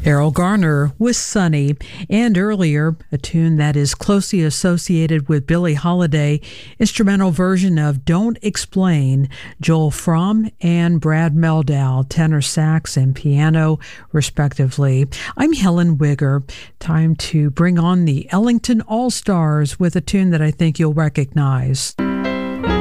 Errol Garner with Sunny, and earlier, a tune that is closely associated with Billie Holiday, instrumental version of Don't Explain, Joel Fromm and Brad Mehldau, tenor sax and piano, respectively. I'm Helen Wigger. Time to bring on the Ellington All-Stars with a tune that I think you'll recognize.